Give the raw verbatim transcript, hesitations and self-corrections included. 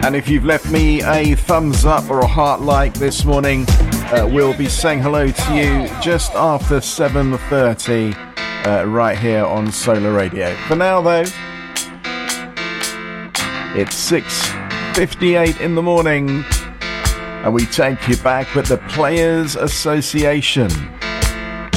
And if you've left me a thumbs up or a heart like this morning, uh, we'll be saying hello to you just after seven thirty uh, right here on Solar Radio. For now, though, it's six fifty-eight in the morning, and we take you back with the Players Association.